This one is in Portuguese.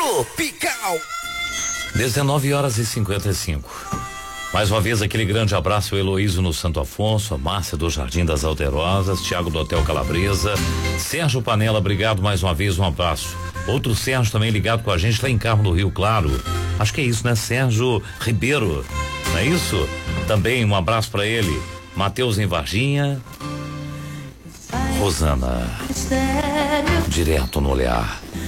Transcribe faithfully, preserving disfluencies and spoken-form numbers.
Tropical. dezenove horas e cinquenta e cinco. Mais uma vez aquele grande abraço ao Heloísio no Santo Afonso, a Márcia do Jardim das Alterosas, Tiago do Hotel Calabresa, Sérgio Panela, obrigado mais uma vez, um abraço. Outro Sérgio também ligado com a gente lá em Carmo do Rio Claro. Acho que é isso, né? Sérgio Ribeiro, não é isso? Também um abraço para ele. Matheus em Varginha. Rosana, direto no olhar.